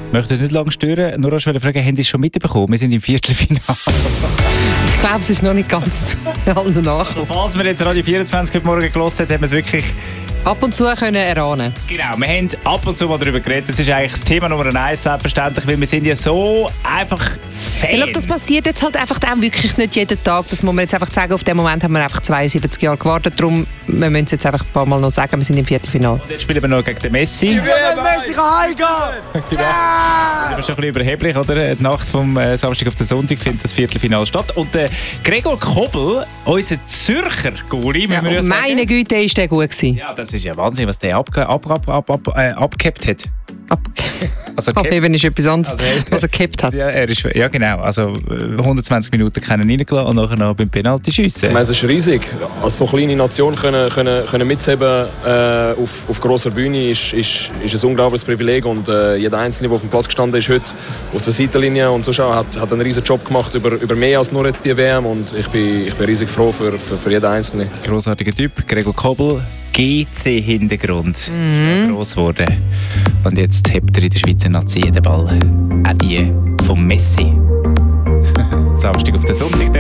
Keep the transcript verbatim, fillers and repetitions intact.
Ich möchte nicht lange stören. Nur wollte fragen, haben Sie es schon mitbekommen? Wir sind im Viertelfinale. Ich glaube, es ist noch nicht ganz allen nachgekommen. Falls wir jetzt Radio vierundzwanzig heute Morgen gehört haben, haben wir es wirklich ab und zu können erahnen. Genau, wir haben ab und zu mal darüber geredet. Das ist eigentlich das Thema Nummer eins, selbstverständlich, weil wir sind ja so einfach Fan. Ich glaube, das passiert jetzt halt einfach auch wirklich nicht jeden Tag. Das muss man jetzt einfach sagen. Auf den Moment haben wir einfach zweiundsiebzig Jahre gewartet. Darum wir müssen es jetzt einfach ein paar Mal noch sagen, wir sind im Viertelfinale. Und jetzt spielen wir noch gegen den Messi. Ich will, wenn Messi heimgehen kann! Genau. Das ist schon ein bisschen überheblich, oder? Die Nacht vom äh, Samstag auf den Sonntag findet das Viertelfinale statt. Und äh, Gregor Kobel, unser Zürcher Goalie, ja, ja meine Güte, ist der gut gewesen. Ja, das ist ja Wahnsinn, was der abge- ab, ab, ab, ab, äh, abgehabt hat. Ab Also Abheben ist etwas anderes, also, was er gekippt hat. Ja, er ist, ja, genau. Also hundertzwanzig Minuten keinen reingelassen und nachher noch beim Penalty schiessen. Ich meine, es ist riesig. Als so kleine Nation können, können, können mitzuheben äh, auf, auf grosser Bühne ist, ist, ist ein unglaubliches Privileg. Und äh, jeder Einzelne, der auf dem Platz gestanden ist heute, aus der Seitenlinie und so schauen, hat, hat einen riesen Job gemacht über, über mehr als nur jetzt die W M. Und ich bin, ich bin riesig froh für, für, für jeden Einzelnen. Grossartiger Typ, Gregor Kobel. G C-Hintergrund. Mhm. Gross geworden. Und jetzt hebt er in der Schweizer Nazi den Ball. Auch die vom Messi. Samstag auf den Sonntag.